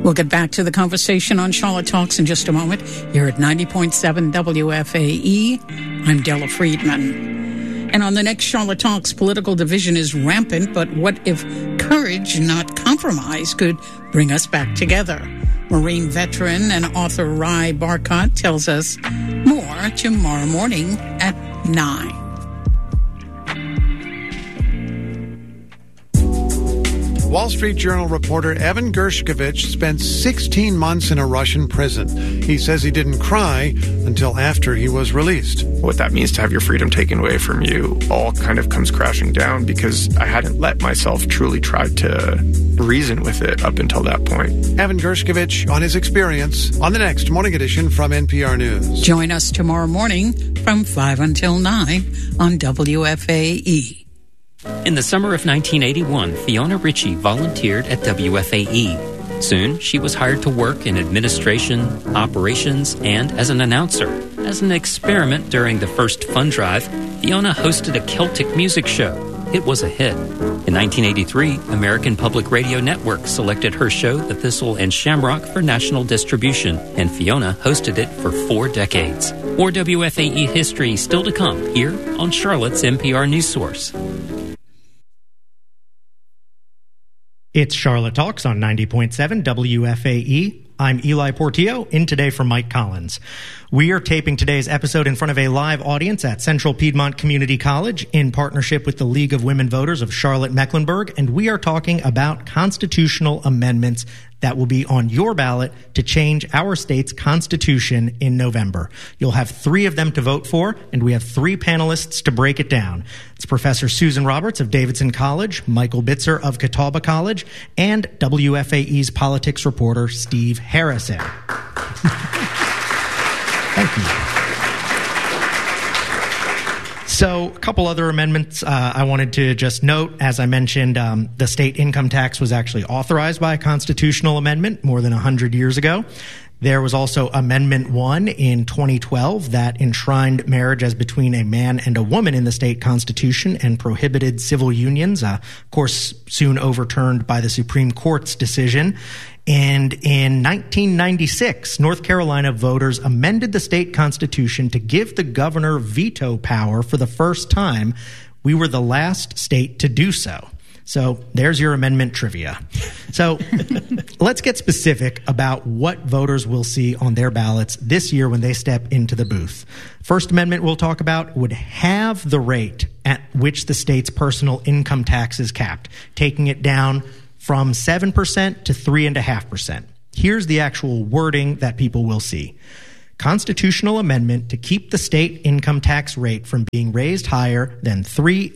We'll get back to the conversation on Charlotte Talks in just a moment here at 90.7 WFAE. I'm Della Friedman. And on the next Charlotte Talks, political division is rampant, but what if courage, not compromise, could bring us back together? Marine veteran and author Rai Barkat tells us more tomorrow morning at 9. Wall Street Journal reporter Evan Gershkovich spent 16 months in a Russian prison. He says he didn't cry until after he was released. What that means to have your freedom taken away from you all kind of comes crashing down because I hadn't let myself truly try to reason with it up until that point. Evan Gershkovich on his experience on the next Morning Edition from NPR News. Join us tomorrow morning from 5 until 9 on WFAE. In the summer of 1981, Fiona Ritchie volunteered at WFAE. Soon, she was hired to work in administration, operations, and as an announcer. As an experiment during the first fund drive, Fiona hosted a Celtic music show. It was a hit. In 1983, American Public Radio Network selected her show, The Thistle and Shamrock, for national distribution, and Fiona hosted it for 4 decades. More WFAE history still to come here on Charlotte's NPR News Source. It's Charlotte Talks on 90.7 WFAE. I'm Eli Portillo, in today for Mike Collins. We are taping today's episode in front of a live audience at Central Piedmont Community College in partnership with the League of Women Voters of Charlotte-Mecklenburg, and we are talking about constitutional amendments that will be on your ballot to change our state's constitution in November. You'll have 3 of them to vote for, and we have 3 panelists to break it down. It's Professor Susan Roberts of Davidson College, Michael Bitzer of Catawba College, and WFAE's politics reporter Steve Harrison. Thank you. So a couple other amendments I wanted to just note. As I mentioned, the state income tax was actually authorized by a constitutional amendment more than 100 years ago. There was also Amendment 1 in 2012 that enshrined marriage as between a man and a woman in the state constitution and prohibited civil unions, of course, soon overturned by the Supreme Court's decision. And in 1996, North Carolina voters amended the state constitution to give the governor veto power for the first time. We were the last state to do so. So there's your amendment trivia. So let's get specific about what voters will see on their ballots this year when they step into the booth. First Amendment we'll talk about would have the rate at which the state's personal income tax is capped, taking it down from 7% to 3.5%. Here's the actual wording that people will see. Constitutional amendment to keep the state income tax rate from being raised higher than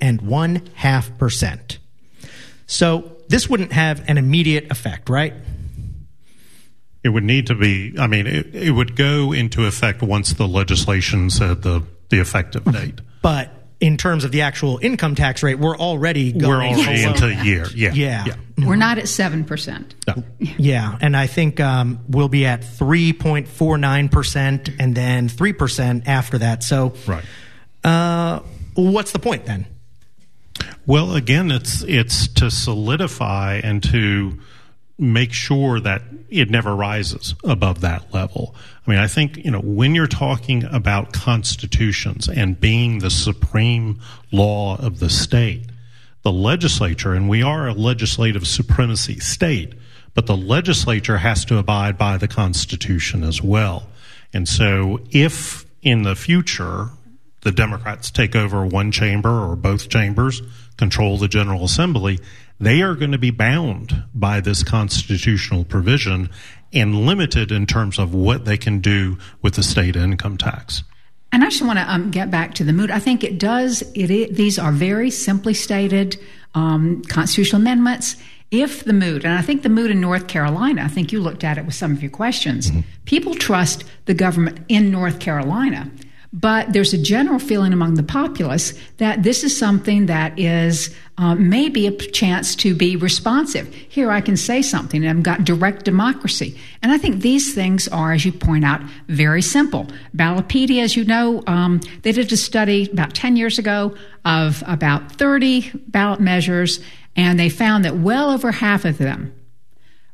3.5%. So this wouldn't have an immediate effect, right? It would need to be, it would go into effect once the legislation said the effective date. But in terms of the actual income tax rate, we're already into a year. Yeah. We're not at 7%. No. Yeah, and I think we'll be at 3.49% and then 3% after that. So right. What's the point then? Well, again, it's to solidify and to make sure that it never rises above that level. I think, when you're talking about constitutions and being the supreme law of the state, the legislature, and we are a legislative supremacy state, but the legislature has to abide by the Constitution as well. And so if in the future the Democrats take over one chamber or both chambers, control the General Assembly, they are going to be bound by this constitutional provision and limited in terms of what they can do with the state income tax. And I just want to get back to the mood. I think it does. These are very simply stated constitutional amendments. If the mood, and I think the mood in North Carolina, I think you looked at it with some of your questions, people trust the government in North Carolina. But there's a general feeling among the populace that this is something that is maybe a chance to be responsive. Here I can say something, and I've got direct democracy. And I think these things are, as you point out, very simple. Ballotpedia, as you know, they did a study about 10 years ago of about 30 ballot measures, and they found that well over half of them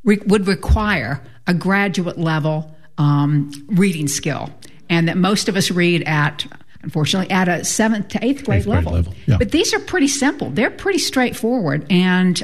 would require a graduate level reading skill, and that most of us read unfortunately, at a 7th to 8th grade level. Yeah. But these are pretty simple. They're pretty straightforward. And,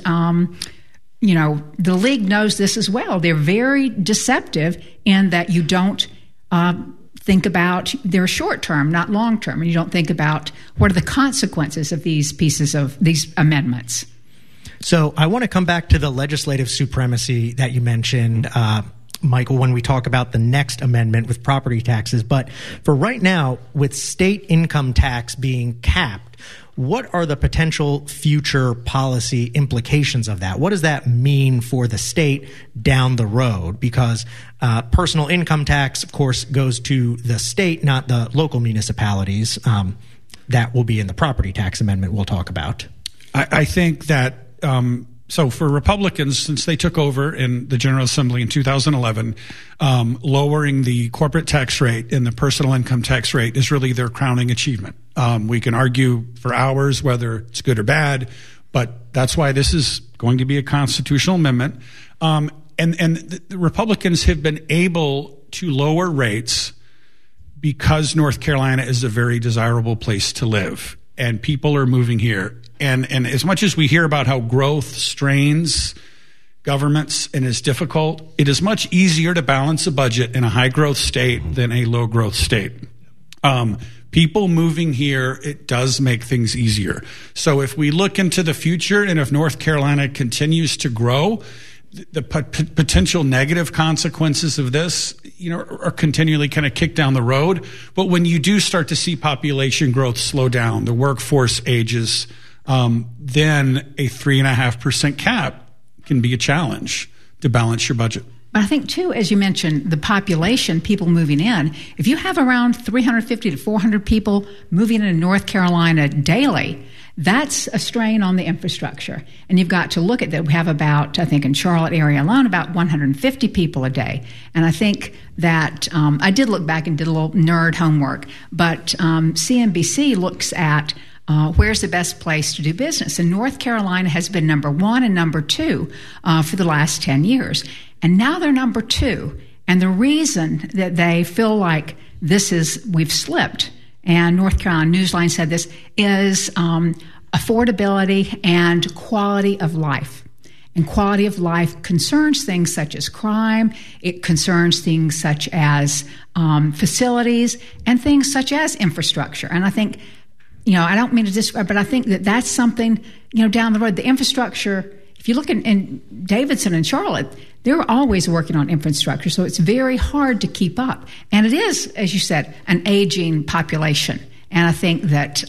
the league knows this as well. They're very deceptive in that you don't think about, they're short term, not long term. And you don't think about what are the consequences of these amendments. So I want to come back to the legislative supremacy that you mentioned, Michael, when we talk about the next amendment with property taxes. But for right now, with state income tax being capped, what are the potential future policy implications of that? What does that mean for the state down the road? Because personal income tax, of course, goes to the state, not the local municipalities. That will be in the property tax amendment we'll talk about. I think that so for Republicans, since they took over in the General Assembly in 2011, lowering the corporate tax rate and the personal income tax rate is really their crowning achievement. We can argue for hours whether it's good or bad, but that's why this is going to be a constitutional amendment. And the Republicans have been able to lower rates because North Carolina is a very desirable place to live, and people are moving here. And as much as we hear about how growth strains governments and is difficult, it is much easier to balance a budget in a high growth state than a low growth state. People moving here, it does make things easier. So if we look into the future and if North Carolina continues to grow, the potential negative consequences of this, are continually kind of kicked down the road. But when you do start to see population growth slow down, the workforce ages, then a 3.5% cap can be a challenge to balance your budget. But I think, too, as you mentioned, the population, people moving in, if you have around 350 to 400 people moving into North Carolina daily, that's a strain on the infrastructure. And you've got to look at that. We have about, I think in Charlotte area alone, about 150 people a day. And I think that I did look back and did a little nerd homework, but CNBC looks at where's the best place to do business. And North Carolina has been number 1 and number 2 for the last 10 years. And now they're number 2. And the reason that they feel like we've slipped, and North Carolina Newsline said this, is affordability and quality of life. And quality of life concerns things such as crime. It concerns things such as facilities and things such as infrastructure. And I think, I don't mean to disregard, but I think that that's something, down the road. The infrastructure, if you look in Davidson and Charlotte, they're always working on infrastructure, so it's very hard to keep up. And it is, as you said, an aging population. And I think that